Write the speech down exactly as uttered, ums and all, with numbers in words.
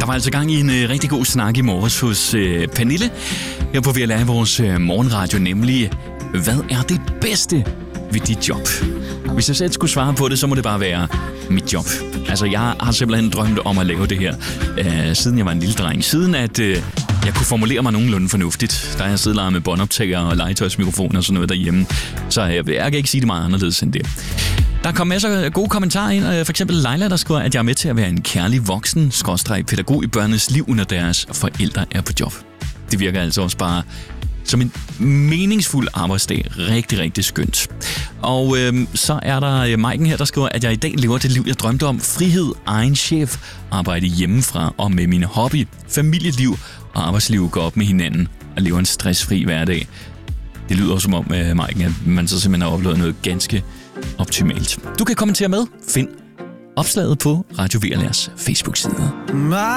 Der var altså gang i en øh, rigtig god snak i morges hos øh, Pernille. Her på V L R i vores øh, morgenradio, nemlig, hvad er det bedste ved dit job? Hvis jeg selv skulle svare på det, så må det bare være mit job. Altså, jeg har simpelthen drømt om at lave det her, øh, siden jeg var en lille dreng. Siden at øh, jeg kunne formulere mig nogenlunde fornuftigt. Der har jeg siddet med båndoptager og legetøjsmikrofoner og sådan noget derhjemme. Så jeg, jeg kan ikke sige det meget anderledes end det. Der kom masser af gode kommentarer ind. For eksempel Leila, der skriver, at jeg er med til at være en kærlig voksen, skråstreg pædagog i børnenes liv, når deres forældre er på job. Det virker altså også bare som en meningsfuld arbejdsdag. Rigtig, rigtig skønt. Og øhm, så er der Maiken her, der skriver, at jeg i dag lever det liv, jeg drømte om. Frihed, egen chef, arbejde hjemmefra og med mine hobby, familieliv og arbejdsliv går op med hinanden og lever en stressfri hverdag. Det lyder som om, uh, Maiken, at man så simpelthen har oplevet noget ganske optimalt. Du kan kommentere med. Find opslaget på Radio V L R's Facebook-side.